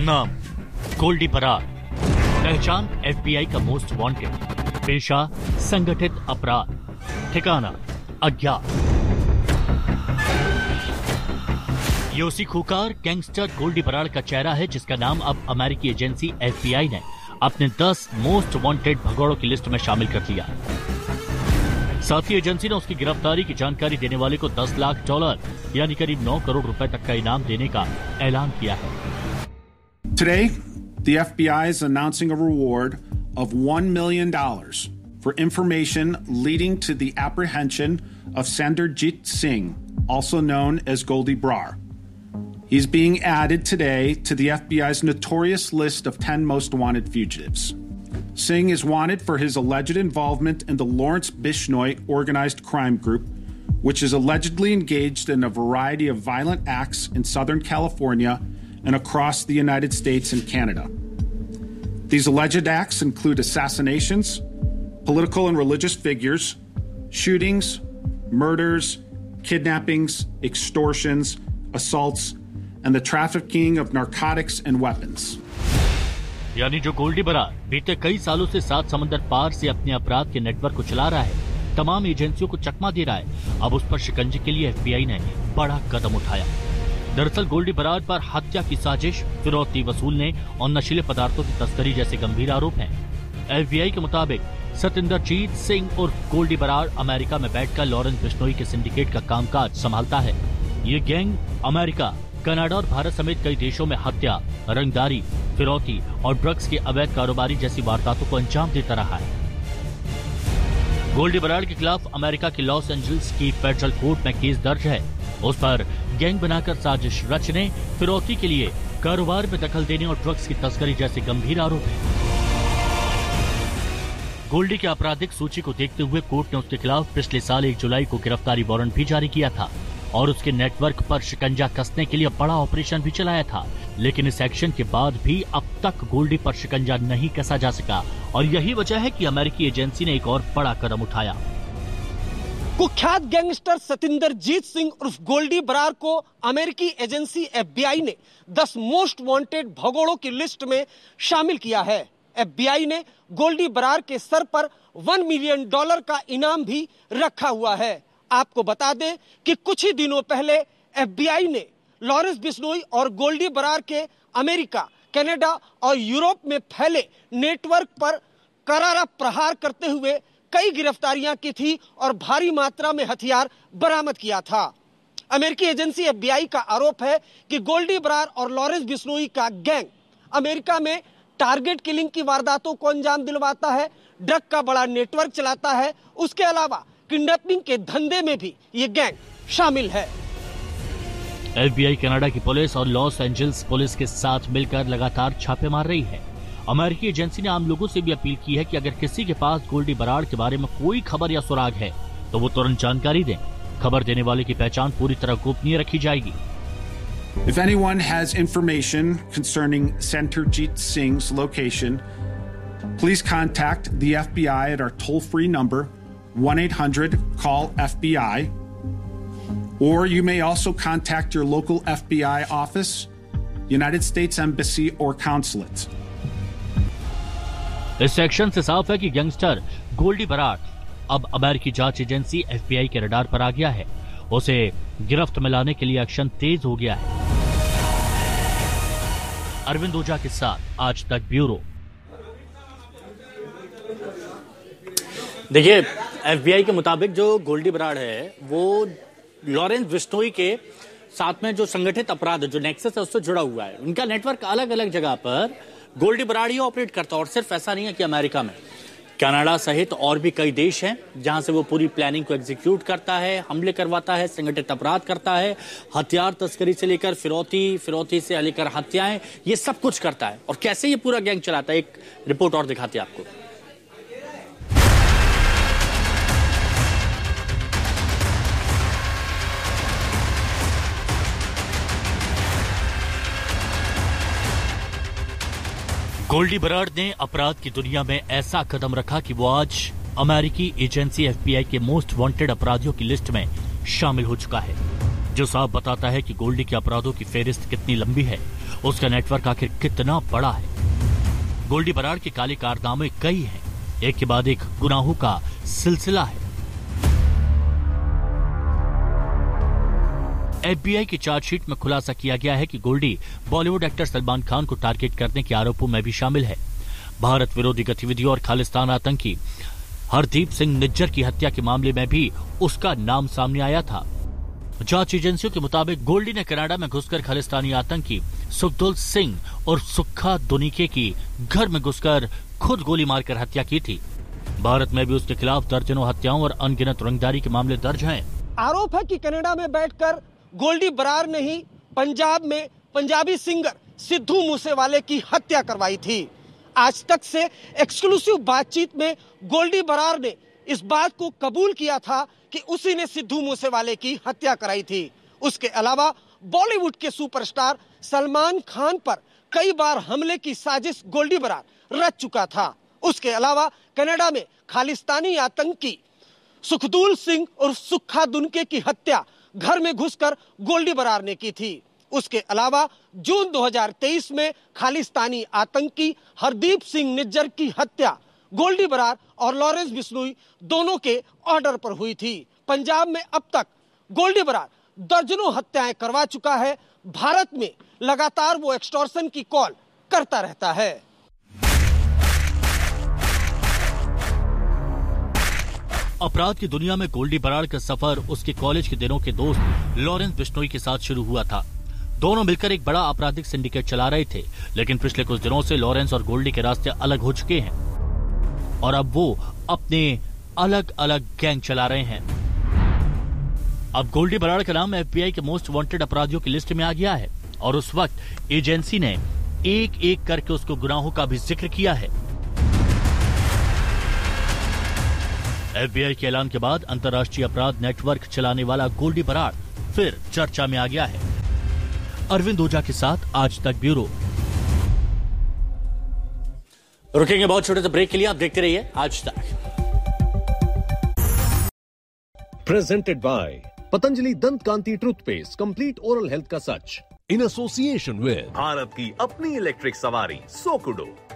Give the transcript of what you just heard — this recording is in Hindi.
नाम गोल्डी बरार, पहचान एफबीआई का मोस्ट वांटेड, पेशा संगठित अपराध, ठिकाना अज्ञात। ये उसी खूंखार गैंगस्टर गोल्डी बरार का चेहरा है जिसका नाम अब अमेरिकी एजेंसी एफबीआई ने अपने 10 मोस्ट वांटेड भगोड़ों की लिस्ट में शामिल कर लिया। साथ ही एजेंसी ने उसकी गिरफ्तारी की जानकारी देने वाले को $10 लाख यानी करीब 9 करोड़ रुपए तक का इनाम देने का ऐलान किया है। Today, the FBI is announcing a reward of $1 million for information leading to the apprehension of Sanderjeet Singh, also known as Goldie Brar. He's being added today to the FBI's notorious list of 10 most wanted fugitives. Singh is wanted for his alleged involvement in the Lawrence Bishnoi organized crime group, which is allegedly engaged in a variety of violent acts in Southern California and across the United States and Canada. These alleged acts include assassinations, political and religious figures, shootings, murders, kidnappings, extortions, assaults, and the trafficking of narcotics and weapons. यानी जो गोल्डी बरार बीते कई सालों से 7 समंदर पार से अपने अपराध के नेटवर्क को चला रहा है, तमाम एजेंसियों को चकमा दे रहा है, अब उस पर शिकंजे के लिए एफबीआई ने बड़ा कदम उठाया। दरअसल गोल्डी बरार पर हत्या की साजिश, फिरौती वसूलने और नशीले पदार्थों की तस्करी जैसे गंभीर आरोप हैं। एफबीआई के मुताबिक सतिंदरजीत सिंह और गोल्डी बरार अमेरिका में बैठकर लॉरेंस बिश्नोई के सिंडिकेट का कामकाज संभालता है। ये गैंग अमेरिका, कनाडा और भारत समेत कई देशों में हत्या, रंगदारी, फिरौती और ड्रग्स के अवैध कारोबारी जैसी वारदातों को अंजाम देता रहा है। गोल्डी बरार के खिलाफ अमेरिका के लॉस एंजल्स की फेडरल कोर्ट में केस दर्ज है। उस पर गैंग बनाकर साजिश रचने, फिरौती के लिए कारोबार में दखल देने और ड्रग्स की तस्करी जैसे गंभीर आरोप हैं। गोल्डी की आपराधिक सूची को देखते हुए कोर्ट ने उसके खिलाफ पिछले साल 1 जुलाई को गिरफ्तारी वारंट भी जारी किया था और उसके नेटवर्क पर शिकंजा कसने के लिए बड़ा ऑपरेशन भी चलाया था। लेकिन इस एक्शन के बाद भी अब तक गोल्डी पर शिकंजा नहीं कसा जा सका और यही वजह है कि अमेरिकी एजेंसी ने एक और बड़ा कदम उठाया। कुख्यात गैंगस्टर सतिंदरजीत सिंह उर्फ गोल्डी बरार को अमेरिकी एजेंसी एफबीआई ने 10 मोस्ट वांटेड भगोड़ों की लिस्ट में शामिल किया है। एफबीआई ने गोल्डी बरार के सर पर $1 मिलियन का इनाम भी रखा हुआ है। आपको बता दें कि कुछ ही दिनों पहले एफबीआई ने लॉरेंस बिश्नोई और गोल्डी बरार के अमेरिका, कनाडा और यूरोप में फैले नेटवर्क पर करारा प्रहार करते हुए कई गिरफ्तारियां की थी और भारी मात्रा में हथियार बरामद किया था। अमेरिकी एजेंसी एफबीआई का आरोप है कि गोल्डी बरार और लॉरेंस बिश्नोई का गैंग अमेरिका में टारगेट किलिंग की वारदातों को अंजाम दिलवाता है, ड्रग का बड़ा नेटवर्क चलाता है। उसके अलावा किडनैपिंग के धंधे में भी ये गैंग शामिल है। एफबीआई कनाडा की पुलिस और लॉस एंजल्स पुलिस के साथ मिलकर लगातार छापे मार रही है। अमेरिकी एजेंसी ने आम लोगों से भी अपील की है कि अगर किसी के पास गोल्डी बरार के बारे में कोई खबर या सुराग है तो वो तुरंत जानकारी दें। खबर देने वाले की पहचान पूरी तरह गोपनीय रखी जाएगी। If anyone has information concerning Sanderjeet Singh's location, please contact the FBI at our toll-free number 1-800-CALL-FBI, or you may also contact your local FBI office, United States Embassy or Consulate. इस सेक्शन से साफ है कि गैंगस्टर गोल्डी बरार अब अमेरिकी जांच एजेंसी एफबीआई के रडार पर आ गया है। उसे गिरफ्त में लाने के लिए एक्शन तेज हो गया है। अरविंद ओझा के साथ आज तक ब्यूरो। देखिए, एफबीआई के मुताबिक जो गोल्डी बरार है वो लॉरेंस बिश्नोई के साथ में जो संगठित अपराध जो नेक्सस है उससे जुड़ा हुआ है। उनका नेटवर्क अलग अलग जगह पर गोल्डी बरार ही ऑपरेट करता है और सिर्फ ऐसा नहीं है कि अमेरिका में, कनाडा सहित और भी कई देश हैं जहां से वो पूरी प्लानिंग को एग्जीक्यूट करता है, हमले करवाता है, संगठित अपराध करता है, हथियार तस्करी से लेकर फिरौती से लेकर हत्याएं, ये सब कुछ करता है। और कैसे ये पूरा गैंग चलाता है, एक रिपोर्ट और दिखाते हैं आपको। गोल्डी बरार ने अपराध की दुनिया में ऐसा कदम रखा कि वो आज अमेरिकी एजेंसी एफबीआई के मोस्ट वांटेड अपराधियों की लिस्ट में शामिल हो चुका है, जो साफ बताता है कि गोल्डी के अपराधों की फेहरिस्त कितनी लंबी है उसका नेटवर्क आखिर कितना बड़ा है। गोल्डी बराड़ के काले कारनामे कई हैं, एक के बाद एक गुनाहों का सिलसिला है। FBI की चार्जशीट में खुलासा किया गया है कि गोल्डी बॉलीवुड एक्टर सलमान खान को टारगेट करने के आरोपों में भी शामिल है। भारत विरोधी गतिविधियों और खालिस्तान आतंकी हरदीप सिंह निज्जर की हत्या के मामले में भी उसका नाम सामने आया था। जांच एजेंसियों के मुताबिक गोल्डी ने कनाडा में घुसकर खालिस्तानी आतंकी सुखदुल सिंह और सुक्खा दुनिके की घर में घुसकर खुद गोली मारकर हत्या की थी। भारत में भी उसके खिलाफ दर्जनों हत्याओं और अनगिनत रंगदारी के मामले दर्ज हैं। आरोप है कि कनाडा में बैठकर गोल्डी बराड़ ने ही पंजाब में पंजाबी सिंगर सिद्धू मूसेवाले की हत्या करवाई थी। आज तक से एक्सक्लूसिव बातचीत में गोल्डी बराड़ ने इस बात को कबूल किया था कि उसी ने सिद्धू मूसेवाले की हत्या कराई थी। उसके अलावा बॉलीवुड के सुपरस्टार सलमान खान पर कई बार हमले की साजिश गोल्डी बराड़ रच चुका था। उसके अलावा कनाडा में खालिस्तानी आतंकी सुखदुल सिंह और सुक्खा दुनिके की हत्या घर में घुसकर गोल्डी बराड़ ने की थी। उसके अलावा जून 2023 में खालिस्तानी आतंकी हरदीप सिंह निज्जर की हत्या गोल्डी बराड़ और लॉरेंस बिश्नोई दोनों के ऑर्डर पर हुई थी। पंजाब में अब तक गोल्डी बराड़ दर्जनों हत्याएं करवा चुका है। भारत में लगातार वो एक्सटॉर्शन की कॉल करता रहता है। अपराध की दुनिया में गोल्डी बराड़ का सफर उसके कॉलेज के दिनों के दोस्त लॉरेंस बिश्नोई के साथ शुरू हुआ था। दोनों मिलकर एक बड़ा आपराधिक सिंडिकेट चला रहे थे, लेकिन पिछले कुछ दिनों से लॉरेंस और गोल्डी के रास्ते अलग हो चुके हैं और अब वो अपने अलग अलग गैंग चला रहे हैं। अब गोल्डी बराड़ का नाम FBI के मोस्ट वांटेड अपराधियों की लिस्ट में आ गया है और उस वक्त एजेंसी ने एक एक करके उसको गुनाहों का भी जिक्र किया है। FBI के ऐलान के बाद अंतर्राष्ट्रीय अपराध नेटवर्क चलाने वाला गोल्डी बराड़ फिर चर्चा में आ गया है। अरविंद ओझा के साथ आज तक ब्यूरो। रुकेंगे बहुत छोटे से ब्रेक के लिए, आप देखते रहिए आज तक। प्रेजेंटेड बाय पतंजलि दंत कांति टूथपेस्ट, कंप्लीट ओरल हेल्थ का सच, इन एसोसिएशन विद भारत की अपनी इलेक्ट्रिक सवारी सोकुडो।